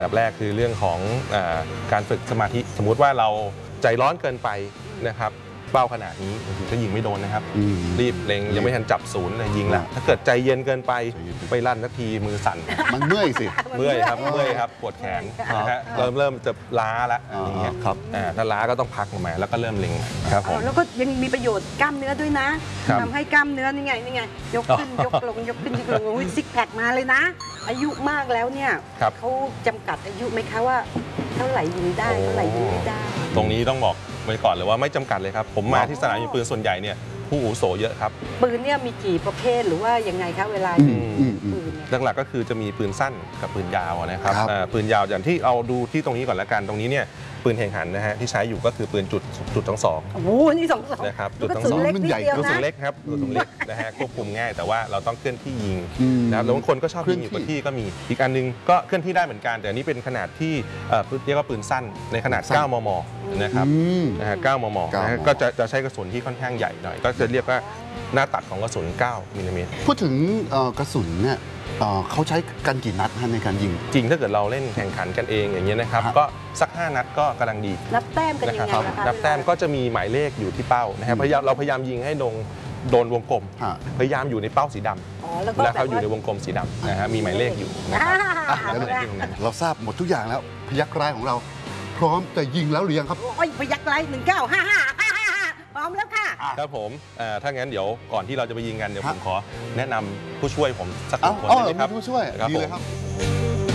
อันดับแรกคือเรื่องของการฝึกสมาธิสมมุติว่าเราใจร้อนเกินไปนะครับเป้าขนาดนี้บางทีก็ยิงไม่โดนนะครับรีบเล็งยังไม่ทันจับศูนย์เลยยิงแล้วถ้าเกิดใจเย็นเกินไปไปลั่นนาทีมือสั่นมันเมื่อยสิเมื่อยครับปวดแขนนะฮะเริ่มจะล้าแล้วอย่างเงี้ยครับถ้าล้าก็ต้องพักมาแล้วก็เริ่มเล็งครับผมแล้วก็ยังมีประโยชน์กล้ามเนื้อด้วยนะทำให้กล้ามเนื้อนี่ไงยกขึ้นยกลงยกขึ้นยกลงซิกแพคมาเลยนะอายุมากแล้วเนี่ยเขาจำกัดอายุไหมคะว่าเท่าไหร่ยิงได้เท่าไหร่ยิงไม่ได้ตรงนี้ต้องบอกไว้ก่อนเลยว่าไม่จำกัดเลยครับผมมาที่สนามยิงปืนส่วนใหญ่เนี่ยผู้อาวุโสเยอะครับปืนเนี่ยมีกี่ประเภทหรือว่ายังไงคะเวลายิงปืนหลักๆก็คือจะมีปืนสั้นกับปืนยาวนะครับปืนยาวอย่างที่เอาดูที่ตรงนี้ก่อนละกันตรงนี้เนี่ยปืนแข่งขันนะฮะที่ใช้อยู่ก็คือปืนจุดทั้งสองโอ้โหนี่สองนะครับจุดทั้งสองมันใหญ่กระสุนเล็กครับกระสุนเล็กนะฮะควบคุมง่ายแต่ว่าเราต้องเคลื่อนที่ยิงนะครับแล้วบางคนก็ชอบยิงอยู่กับที่ก็มีอีกอันนึงก็เคลื่อนที่ได้เหมือนกันแต่อันนี้เป็นขนาดที่เรียกว่าปืนสั้นในขนาด9 มมนะครับ9 มมก็จะใช้กระสุนที่ค่อนข้างใหญ่หน่อยก็จะเรียกว่าหน้าตัดของกระสุน9 มิลลิเมตรพูดถึงกระสุนเนี่ยเขาใช้กันกี่นัดในการยิงจริงถ้าเกิดเราเล่นแข่งขันกันเองอย่างเงี้ยนะครับก็สัก5 นัดก็กำลังดีนับแต้มกันยังไงนะคะนับแต้มก็จะมีหมายเลขอยู่ที่เป้านะครับเราพยายามยิงให้โดนวงกลมพยายามอยู่ในเป้าสีดำแล้วเขาอยู่ในวงกลมสีดำนะฮะมีหมายเลขอยู่นะครับเราทราบหมดทุกอย่างแล้วพยัคฆ์ร้ายของเราพร้อมจะยิงแล้วหรือยังครับโอ้ยพยัคฆ์ร้าย1955พร้อมแล้วค่ะครับผมถ้างั้นเดี๋ยวก่อนที่เราจะไปยิงกันเดี๋ยวผมขอแนะนำผู้ช่วยผมสักคนได้ไหมครับผู้ช่วยดีเลยครับ